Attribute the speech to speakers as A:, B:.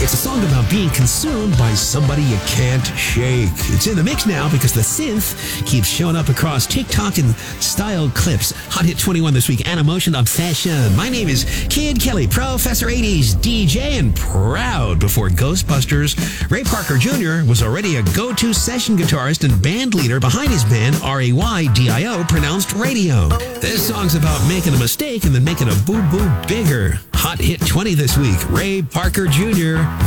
A: It's a song about being consumed by somebody you can't shake. It's in the mix now because the synth keeps showing up across TikTok and style clips. Hot Hit 21 this week, Animotion Obsession. My name is Kid Kelly, Professor 80s DJ, and proud before Ghostbusters. Ray Parker Jr. was already a go-to session guitarist and band leader behind his band RAYDIO, pronounced Radio. This song's about making a mistake and then making a boo-boo bigger. Hot Hit 20 this week, Ray Parker Jr.